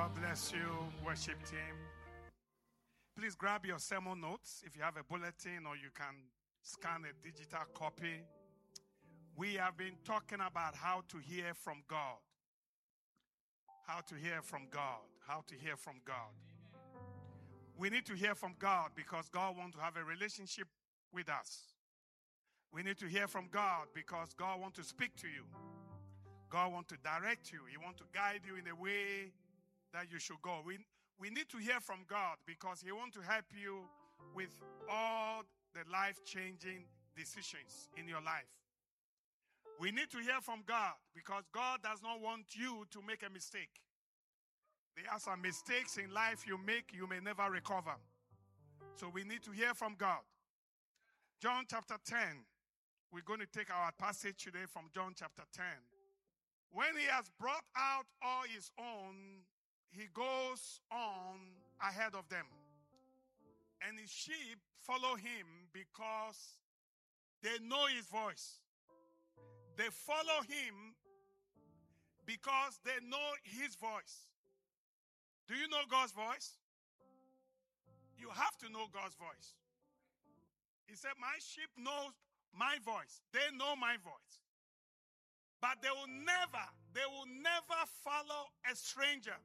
God bless you, worship team. Please grab your sermon notes if you have a bulletin, or you can scan a digital copy. We have been talking about how to hear from God. How to hear from God. How to hear from God. We need to hear from God because God wants to have a relationship with us. We need to hear from God because God wants to speak to you. God wants to direct you. He wants to guide you in a way that you should go. We need to hear from God because He wants to help you with all the life-changing decisions in your life. We need to hear from God because God does not want you to make a mistake. There are some mistakes in life you make, you may never recover. So we need to hear from God. John chapter 10. We're going to take our passage today from John chapter 10. When He has brought out all His own, He goes on ahead of them. And His sheep follow Him because they know His voice. They follow Him because they know His voice. Do you know God's voice? You have to know God's voice. He said, my sheep knows my voice. They know my voice. But they will never follow a stranger.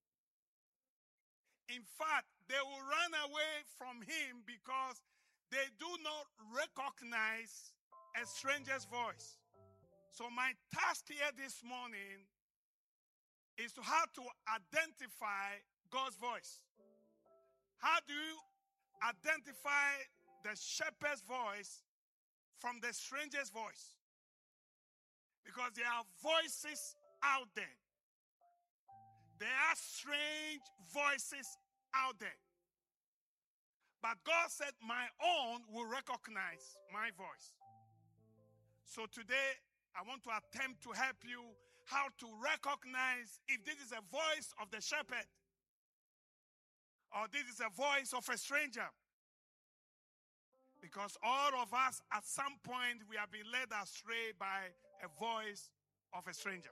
In fact, they will run away from Him because they do not recognize a stranger's voice. So my task here this morning is to how to identify God's voice. How do you identify the shepherd's voice from the stranger's voice? Because there are voices out there. There are strange voices out there. But God said, my own will recognize my voice. So today, I want to attempt to help you how to recognize if this is a voice of the shepherd or this is a voice of a stranger. Because all of us, at some point, we have been led astray by a voice of a stranger.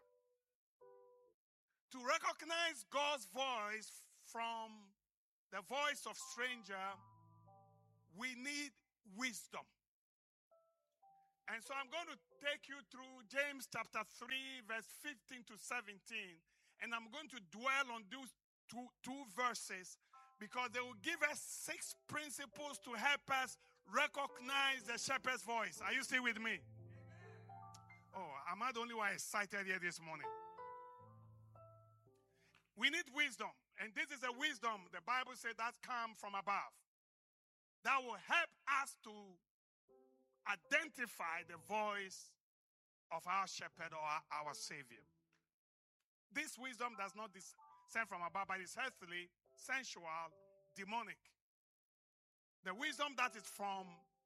To recognize God's voice from the voice of stranger, we need wisdom. And so I'm going to take you through James chapter 3, verse 15 to 17. And I'm going to dwell on those two verses because they will give us 6 principles to help us recognize the shepherd's voice. Are you still with me? Oh, am I the only one excited here this morning? We need wisdom. And this is a wisdom, the Bible said, that comes from above. That will help us to identify the voice of our shepherd or our Savior. This wisdom does not descend from above, but is earthly, sensual, demonic. The wisdom that is from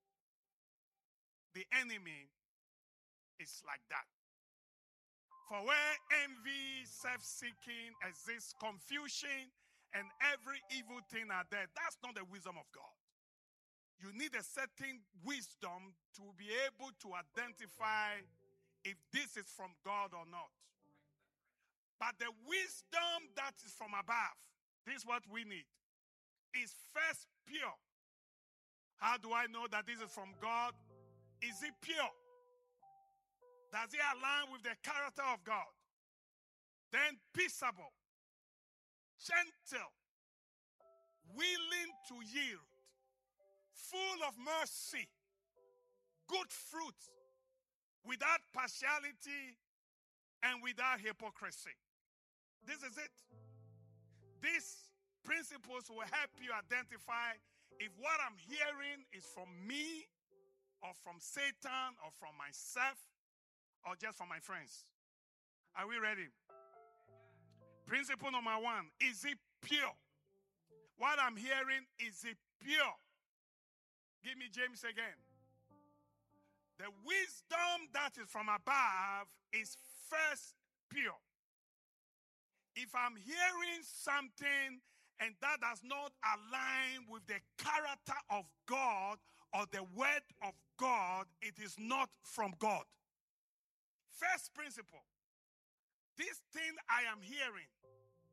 the enemy is like that. For where envy, self-seeking exists, confusion, and every evil thing are there, that's not the wisdom of God. You need a certain wisdom to be able to identify if this is from God or not. But the wisdom that is from above, this is what we need, is first pure. How do I know that this is from God? Is it pure? Does it align with the character of God? Then peaceable, gentle, willing to yield, full of mercy, good fruit, without partiality and without hypocrisy. This is it. These principles will help you identify if what I'm hearing is from me or from Satan or from myself or just from my friends. Are we ready? Principle number 1, is it pure? What I'm hearing, is it pure? Give me James again. The wisdom that is from above is first pure. If I'm hearing something and that does not align with the character of God or the word of God, it is not from God. First principle. This thing I am hearing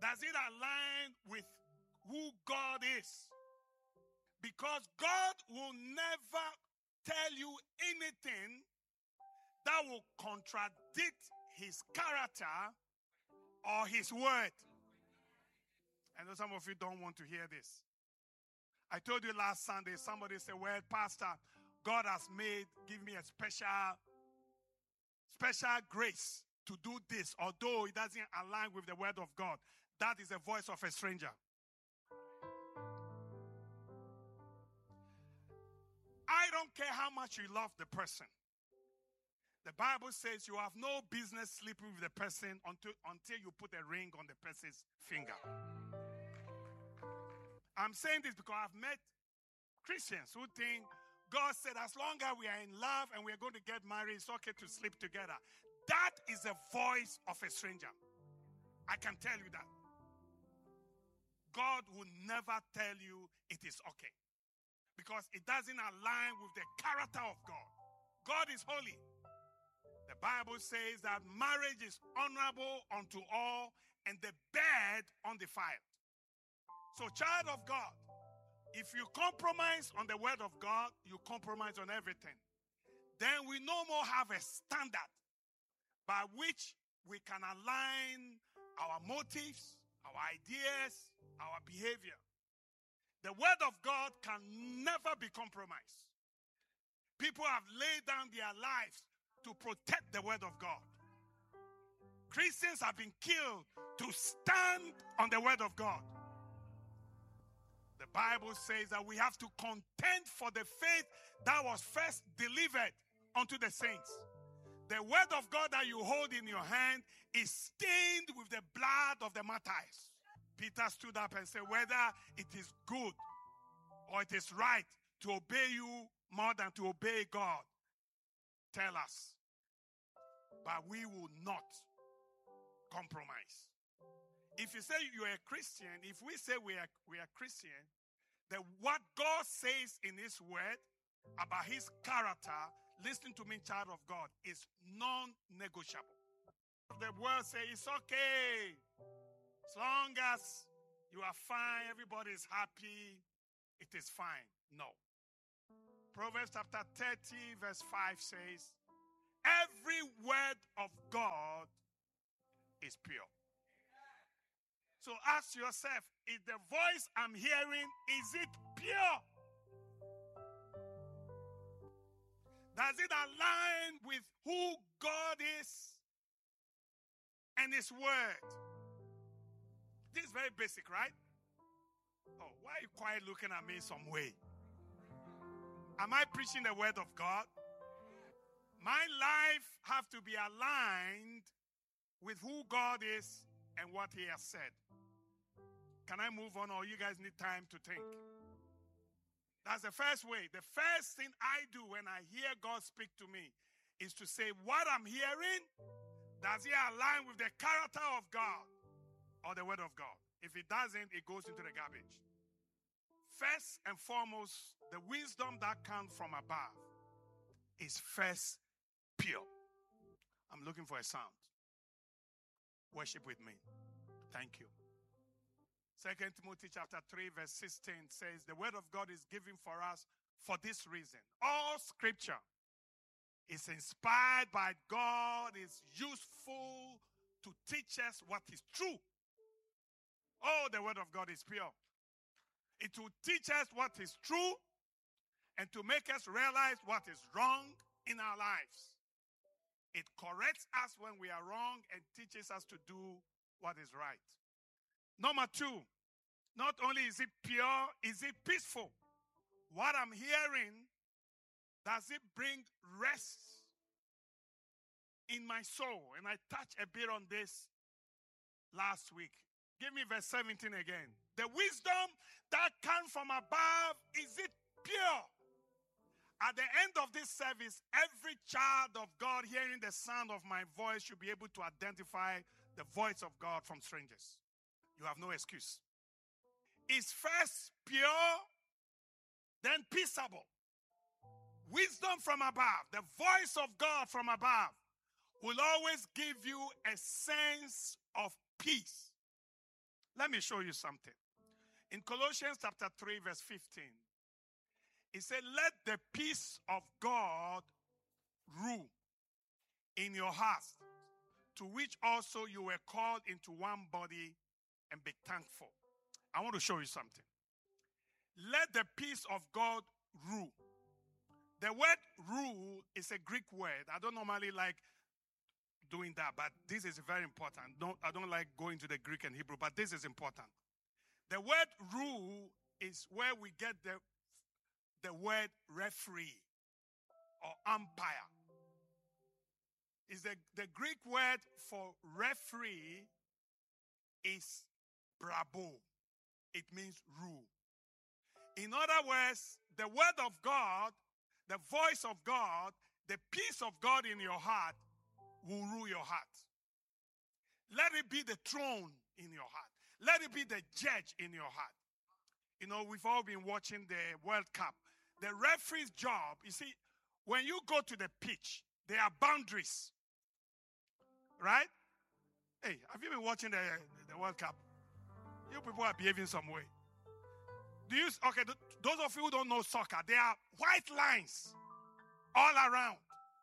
Does it align with who God is? Because God will never tell you anything that will contradict his character or his word. I know some of you don't want to hear this. I told you last Sunday, somebody said, well, Pastor, God has give me a special grace to do this, although it doesn't align with the word of God. That is the voice of a stranger. I don't care how much you love the person. The Bible says you have no business sleeping with the person until you put a ring on the person's finger. I'm saying this because I've met Christians who think God said as long as we are in love and we are going to get married, it's okay to sleep together. That is the voice of a stranger. I can tell you that. God will never tell you it is okay, because it doesn't align with the character of God. God is holy. The Bible says that marriage is honorable unto all and the bed undefiled. So, child of God, if you compromise on the word of God, you compromise on everything. Then we no more have a standard by which we can align our motives, our ideas, our behavior. The word of God can never be compromised. People have laid down their lives to protect the word of God. Christians have been killed to stand on the word of God. The Bible says that we have to contend for the faith that was first delivered unto the saints. The word of God that you hold in your hand is stained with the blood of the martyrs. Peter stood up and said, whether it is good or it is right to obey you more than to obey God, tell us. But we will not compromise. If you say you are a Christian, if we say we are Christian, then what God says in his word about his character, listen to me, child of God, is non-negotiable. The word says it's okay. As long as you are fine, everybody is happy, it is fine. No. Proverbs chapter 30 verse 5 says, every word of God is pure. So ask yourself, is the voice I'm hearing, is it pure? Does it align with who God is and his word? This is very basic, right? Oh, why are you quiet looking at me some way? Am I preaching the word of God? My life have to be aligned with who God is and what he has said. Can I move on, or you guys need time to think? That's the first way. The first thing I do when I hear God speak to me is to say, what I'm hearing, does it align with the character of God or the word of God? If it doesn't, it goes into the garbage. First and foremost, the wisdom that comes from above is first pure. I'm looking for a sound. Worship with me. Thank you. 2 Timothy chapter 3 verse 16 says, the word of God is given for us for this reason. All scripture is inspired by God, is useful to teach us what is true. Oh, the word of God is pure. It will teach us what is true and to make us realize what is wrong in our lives. It corrects us when we are wrong and teaches us to do what is right. Number two, not only is it pure, is it peaceful? What I'm hearing, does it bring rest in my soul? And I touched a bit on this last week. Give me verse 17 again. The wisdom that comes from above, is it pure? At the end of this service, every child of God hearing the sound of my voice should be able to identify the voice of God from strangers. You have no excuse. It's first pure, then peaceable. Wisdom from above, the voice of God from above, will always give you a sense of peace. Let me show you something. In Colossians chapter 3, verse 15, it said, let the peace of God rule in your hearts, to which also you were called into one body, and be thankful. I want to show you something. Let the peace of God rule. The word rule is a Greek word. I don't normally like doing that, but this is very important. I don't like going to the Greek and Hebrew, but this is important. The word rule is where we get the word referee or umpire. Is the Greek word for referee is brabo. It means rule. In other words, the word of God, the voice of God, the peace of God in your heart will rule your heart. Let it be the throne in your heart. Let it be the judge in your heart. You know, we've all been watching the World Cup. The referee's job, you see, when you go to the pitch, there are boundaries. Right? Hey, have you been watching the World Cup? You people are behaving some way. Those of you who don't know soccer, there are white lines all around.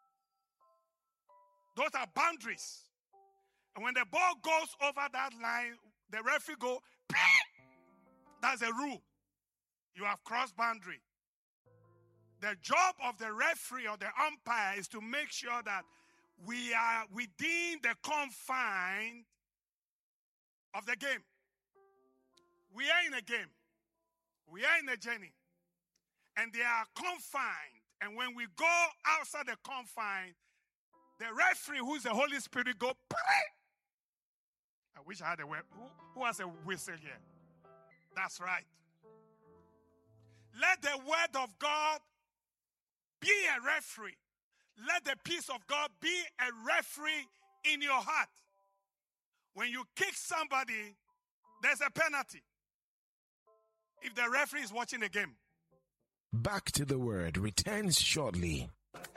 Those are boundaries. And when the ball goes over that line, the referee goes, that's a rule. You have crossed boundary. The job of the referee or the umpire is to make sure that we are within the confine of the game. We are in a game. We are in a journey. And they are confined. And when we go outside the confine, the referee, who is the Holy Spirit, go, I wish I had a word. Who has a whistle here? That's right. Let the word of God be a referee. Let the peace of God be a referee in your heart. When you kick somebody, there's a penalty. If the referee is watching the game. Back to the Word returns shortly.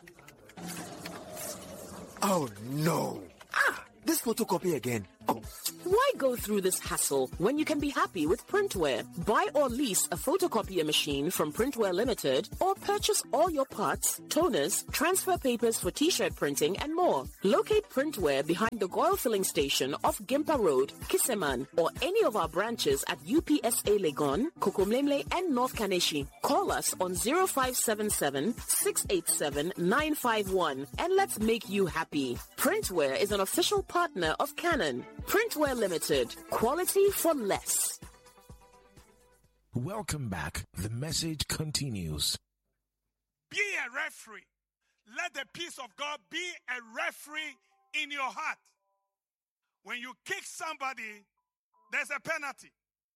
Oh no. This photocopy again. Oh. Why go through this hassle when you can be happy with Printware? Buy or lease a photocopier machine from Printware Limited, or purchase all your parts, toners, transfer papers for t-shirt printing, and more. Locate Printware behind the Goyle Filling Station off Gimpa Road, Kiseman, or any of our branches at UPSA Legon, Kokomlemle, and North Kaneshi. Call us on 0577 687 951 and let's make you happy. Printware is an official partner of Canon. Printware Limited. Quality for less. Welcome back. The message continues. Be a referee. Let the peace of God be a referee in your heart. When you kick somebody, there's a penalty.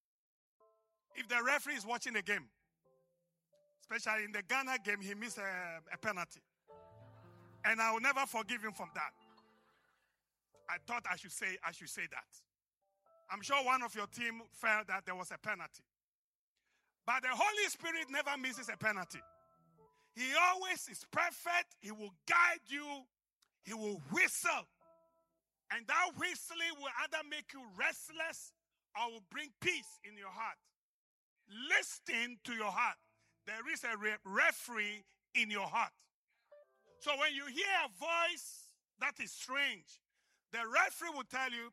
If the referee is watching the game, especially in the Ghana game, he missed a penalty. And I will never forgive him from that. I thought I should say that. I'm sure one of your team felt that there was a penalty. But the Holy Spirit never misses a penalty. He always is perfect. He will guide you. He will whistle. And that whistling will either make you restless or will bring peace in your heart. Listen to your heart. There is a referee in your heart. So when you hear a voice that is strange, the referee will tell you,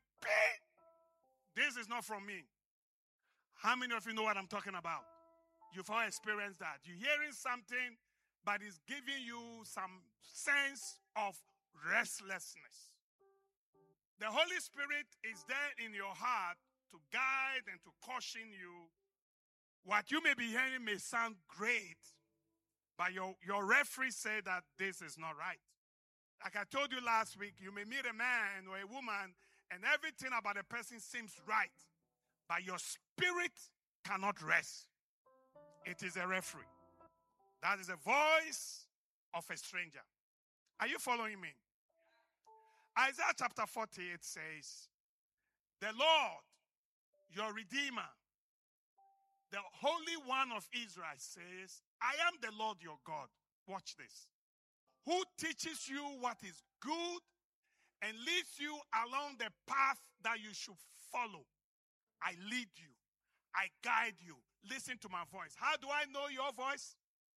this is not from me. How many of you know what I'm talking about? You've all experienced that. You're hearing something, but it's giving you some sense of restlessness. The Holy Spirit is there in your heart to guide and to caution you. What you may be hearing may sound great, but your referee said that this is not right. Like I told you last week, you may meet a man or a woman and everything about a person seems right, but your spirit cannot rest. It is a referee. That is the voice of a stranger. Are you following me? Isaiah chapter 48 says, the Lord, your Redeemer, the Holy One of Israel says, I am the Lord your God. Watch this. Who teaches you what is good and leads you along the path that you should follow. I lead you. I guide you. Listen to my voice. How do I know your voice?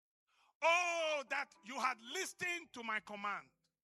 Oh, that you had listened to my command.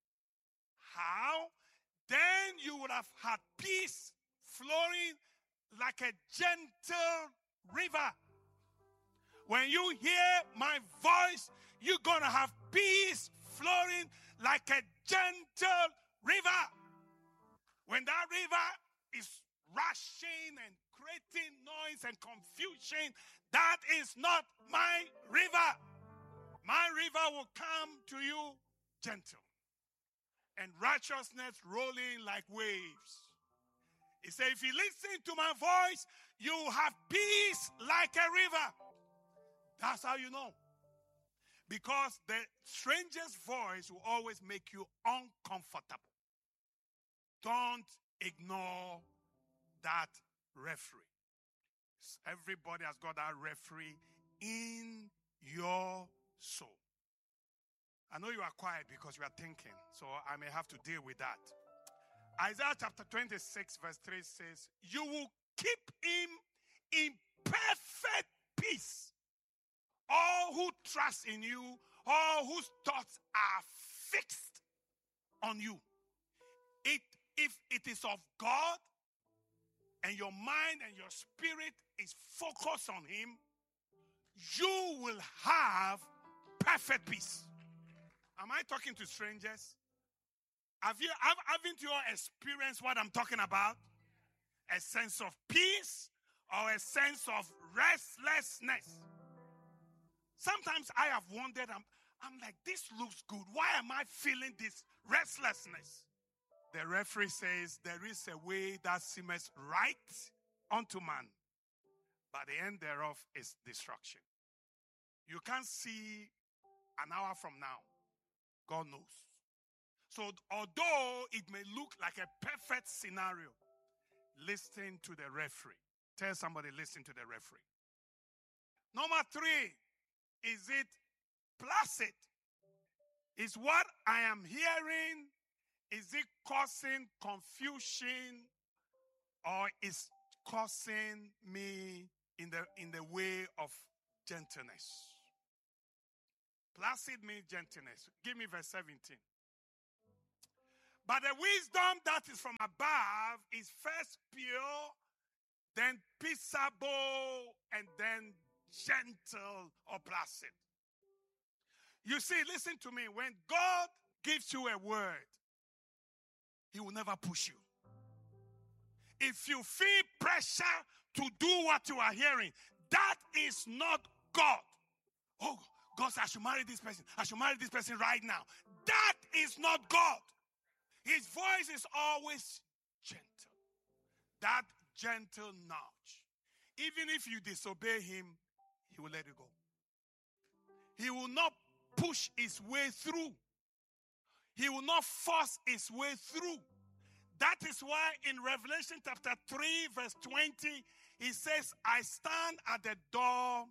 How? Then you would have had peace flowing like a gentle river. When you hear my voice, you're going to have peace flowing like a gentle river. When that river is rushing and creating noise and confusion, that is not my river. My river will come to you gentle and righteousness rolling like waves. He said, if you listen to my voice, you have peace like a river. That's how you know. Because the stranger's voice will always make you uncomfortable. Don't ignore that referee. Everybody has got that referee in your soul. I know you are quiet because you are thinking, so I may have to deal with that. Isaiah chapter 26 verse 3 says, you will keep him in perfect peace. All who trust in you, all whose thoughts are fixed on you. If it is of God and your mind and your spirit is focused on him, you will have perfect peace. Am I talking to strangers? Haven't you all experienced what I'm talking about? A sense of peace or a sense of restlessness? Sometimes I have wondered, I'm like, this looks good. Why am I feeling this restlessness? The referee says there is a way that seemeth right unto man, but the end thereof is destruction. You can't see an hour from now. God knows. So although it may look like a perfect scenario, listen to the referee. Tell somebody, listen to the referee. Number 3, is it placid? Is what I am hearing, is it causing confusion or is causing me in the way of gentleness? Placid means gentleness. Give me verse 17. But the wisdom that is from above is first pure, then peaceable, and then gentle or placid. You see, listen to me. When God gives you a word, he will never push you. If you feel pressure to do what you are hearing, that is not God. Oh, God said I should marry this person. I should marry this person right now. That is not God. His voice is always gentle. That gentle nudge. Even if you disobey him, he will let you go. He will not push his way through. He will not force his way through. That is why in Revelation chapter 3 verse 20, he says, I stand at the door.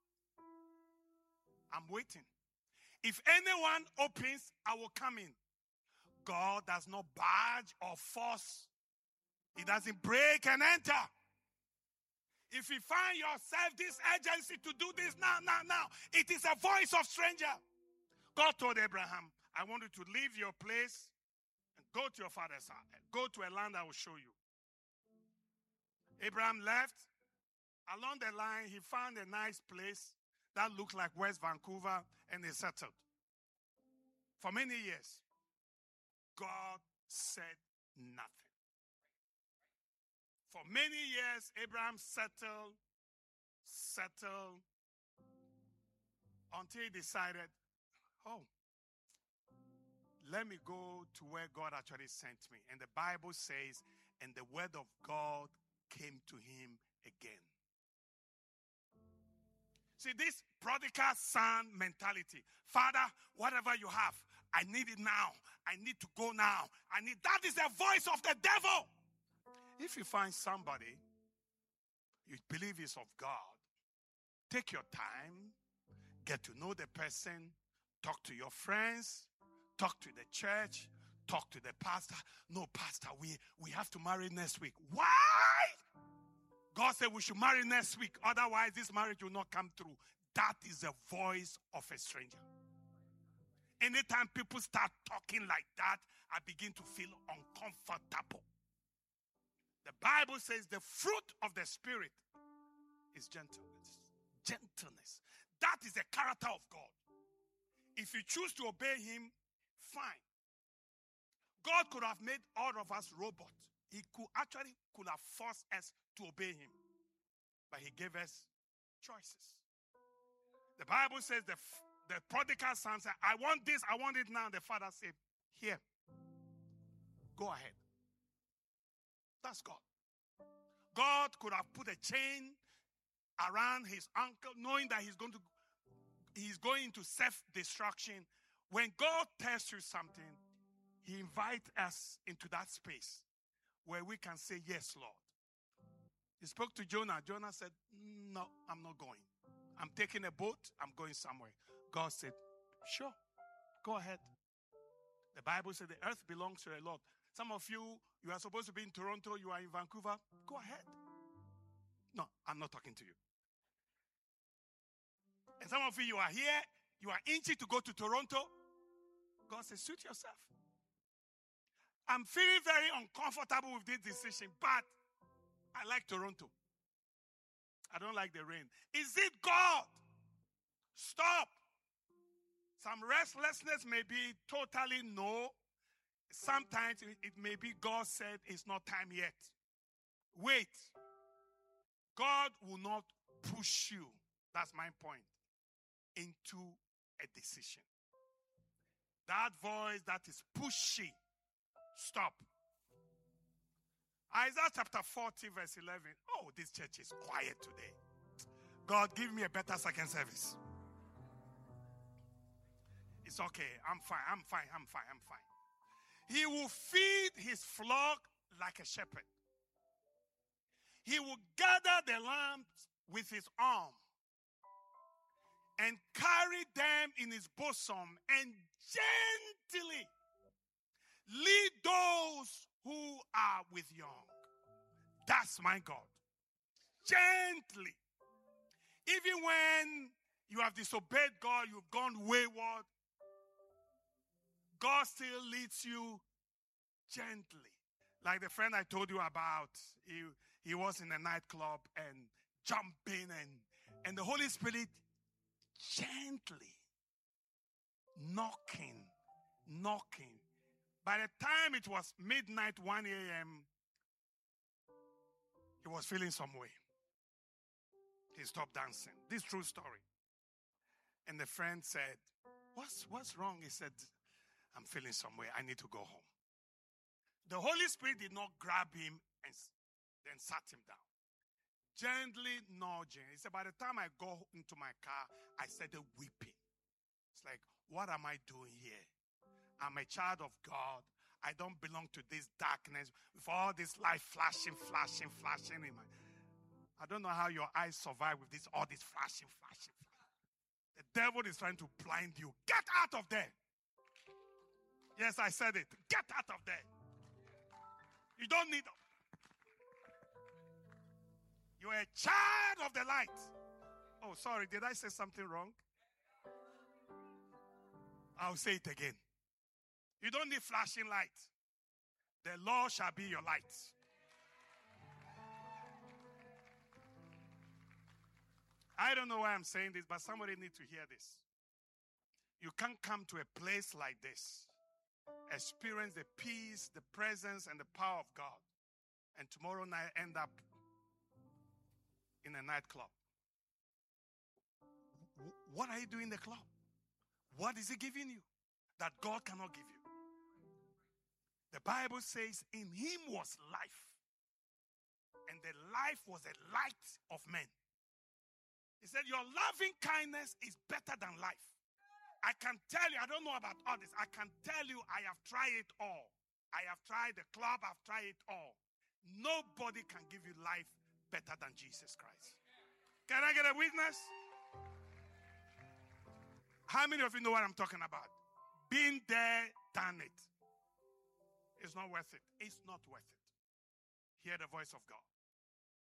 I'm waiting. If anyone opens, I will come in. God does not barge or force. He doesn't break and enter. If you find yourself this urgency to do this now, it is a voice of stranger. God told Abraham, I want you to leave your place and go to your father's house. Go to a land I will show you. Abraham left. Along the line, he found a nice place that looked like West Vancouver, and he settled. For many years, God said nothing. For many years, Abraham settled until he decided, let me go to where God actually sent me. And the Bible says, and the word of God came to him again. See, this prodigal son mentality. Father, whatever you have, I need it now. I need to go now. That is the voice of the devil. If you find somebody you believe is of God, take your time, get to know the person, talk to your friends, talk to the church, talk to the pastor. No, pastor, we have to marry next week. Why? God said we should marry next week. Otherwise, this marriage will not come through. That is the voice of a stranger. Anytime people start talking like that, I begin to feel uncomfortable. The Bible says the fruit of the Spirit is gentleness. Gentleness. That is the character of God. If you choose to obey him, fine. God could have made all of us robots. He could have forced us to obey him. But he gave us choices. The Bible says the prodigal son said, I want this, I want it now. The father said, here, go ahead. That's God. God could have put a chain around his uncle, knowing that he's going into self-destruction. When God tells you something, he invites us into that space where we can say, yes, Lord. He spoke to Jonah. Jonah said, no, I'm not going. I'm taking a boat. I'm going somewhere. God said, sure, go ahead. The Bible said the earth belongs to the Lord. Some of you are supposed to be in Toronto. You are in Vancouver. Go ahead. No, I'm not talking to you. And some of you are here. You are itching to go to Toronto. God says, suit yourself. I'm feeling very uncomfortable with this decision, but I like Toronto. I don't like the rain. Is it God? Stop. Some restlessness may be totally no. Sometimes it may be God said it's not time yet. Wait. God will not push you. That's my point. Into a decision. That voice that is pushy. Stop. Isaiah chapter 40 verse 11. Oh, this church is quiet today. God, give me a better second service. It's okay. I'm fine. He will feed his flock like a shepherd. He will gather the lambs with his arm and carry them in his bosom and gently lead those who are with young. That's my God. Gently. Even when you have disobeyed God, you've gone wayward, God still leads you gently. Like the friend I told you about, he was in a nightclub and jumping and the Holy Spirit gently knocking. By the time it was midnight, 1 a.m., he was feeling some way. He stopped dancing. This true story. And the friend said, what's wrong? He said, I'm feeling some way. I need to go home. The Holy Spirit did not grab him and then sat him down. Gently nudging. He said, by the time I go into my car, I started weeping. It's like, what am I doing here? I'm a child of God. I don't belong to this darkness with all this light flashing in my... I don't know how your eyes survive with all this flashing. The devil is trying to blind you. Get out of there. Yes, I said it. Get out of there. You don't need... You're a child of the light. Oh, sorry. Did I say something wrong? I'll say it again. You don't need flashing light. The Lord shall be your light. I don't know why I'm saying this, but somebody needs to hear this. You can't come to a place like this, experience the peace, the presence, and the power of God, and tomorrow night end up in a nightclub. What are you doing in the club? What is he giving you that God cannot give you? The Bible says, in him was life, and the life was a light of men. He said, your loving kindness is better than life. I can tell you, I don't know about others. I can tell you, I have tried it all. I have tried the club, I've tried it all. Nobody can give you life better than Jesus Christ. Can I get a witness? How many of you know what I'm talking about? Been there, done it. It's not worth it. It's not worth it. Hear the voice of God.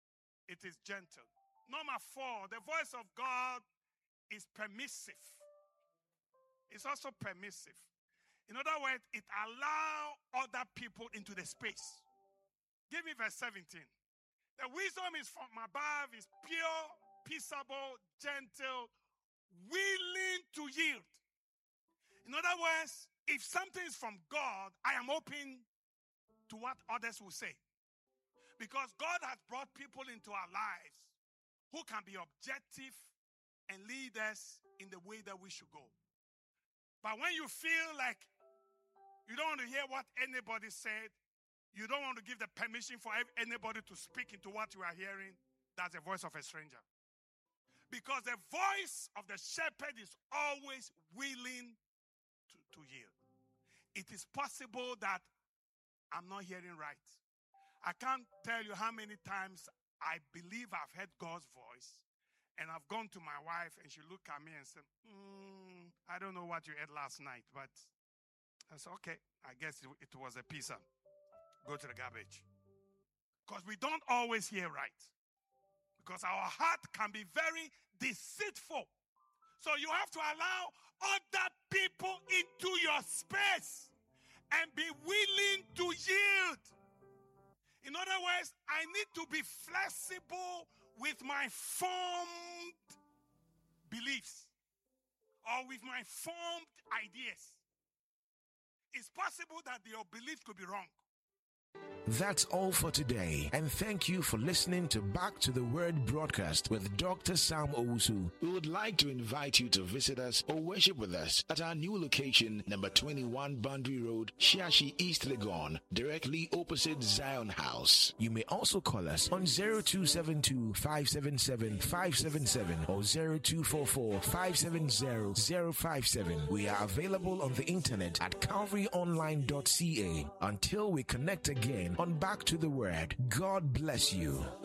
it is gentle. Number 4, the voice of God is permissive. It's also permissive. In other words, it allows other people into the space. Give me verse 17. The wisdom is from above, is pure, peaceable, gentle, willing to yield. In other words, if something is from God, I am open to what others will say. Because God has brought people into our lives who can be objective and lead us in the way that we should go. But when you feel like you don't want to hear what anybody said, you don't want to give the permission for anybody to speak into what you are hearing, that's the voice of a stranger. Because the voice of the shepherd is always willing to yield. It is possible that I'm not hearing right. I can't tell you how many times I believe I've heard God's voice, and I've gone to my wife and she looked at me and said, I don't know what you ate last night, but I said, okay, I guess it was a pizza. Go to the garbage. Because we don't always hear right. Because our heart can be very deceitful. So you have to allow other people into your space and be willing to yield. In other words, I need to be flexible with my formed beliefs or with my formed ideas. It's possible that your belief could be wrong. That's all for today, and thank you for listening to Back to the Word broadcast with Dr. Sam Owusu. We would like to invite you to visit us or worship with us at our new location, number 21 Boundary Road, Shiashi, East Legon, directly opposite Zion House. You may also call us on 0272-577-577 or 0244-570-057. We are available on the internet at calvaryonline.ca. Until we connect again on Back to the Word, God bless you.